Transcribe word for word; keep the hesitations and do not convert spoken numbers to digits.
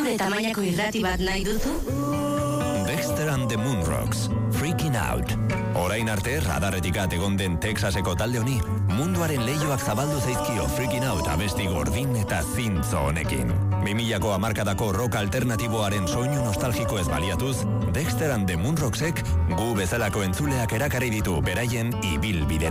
Zure tamainako irrati bat nahi duzu? Dexter and the Moonrocks, Freaking Out. Orain arte, radarretik egon den Texaseko talde honi, munduaren leioak zabaldu zaizkio Freaking Out abesti gordin eta zintzo honekin. Bimilako hamarkadako rock alternatiboaren soinu nostalgiko ez baliatuz, Dexter and the Moonrocksek gu bezalako entzuleak erakarri ditu beraien ibilbidera.